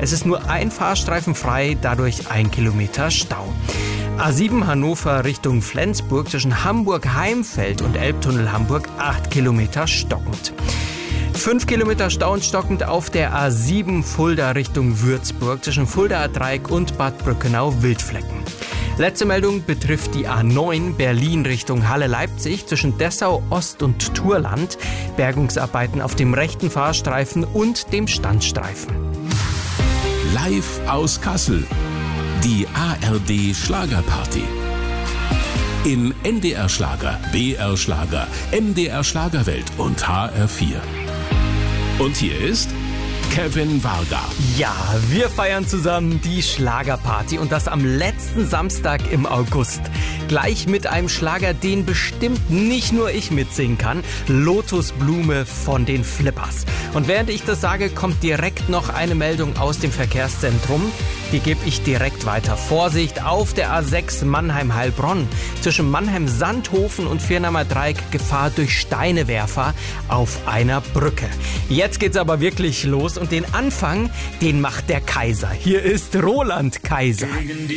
Es ist nur ein Fahrstreifen frei, dadurch 1 Kilometer Stau. A7 Hannover Richtung Flensburg zwischen Hamburg-Heimfeld und Elbtunnel Hamburg 8 Kilometer stockend. 5 Kilometer Stau und stockend auf der A7 Fulda Richtung Würzburg zwischen Fuldaer Dreieck und Bad Brückenau Wildflecken. Letzte Meldung betrifft die A9 Berlin Richtung Halle-Leipzig zwischen Dessau Ost und Turland. Bergungsarbeiten auf dem rechten Fahrstreifen und dem Standstreifen. Live aus Kassel. Die ARD Schlagerparty. In NDR Schlager, BR Schlager, MDR Schlagerwelt und HR4. Und hier ist Kevin Varga. Ja, wir feiern zusammen die Schlagerparty und das am letzten Samstag im August. Gleich mit einem Schlager, den bestimmt nicht nur ich mitsingen kann. Lotusblume von den Flippers. Und während ich das sage, kommt direkt noch eine Meldung aus dem Verkehrszentrum. Die gebe ich direkt weiter. Vorsicht, auf der A6 Mannheim-Heilbronn. Zwischen Mannheim-Sandhofen und Firnheimer Dreieck Gefahr durch Steinewerfer auf einer Brücke. Jetzt geht's aber wirklich los und den Anfang, den macht der Kaiser. Hier ist Roland Kaiser.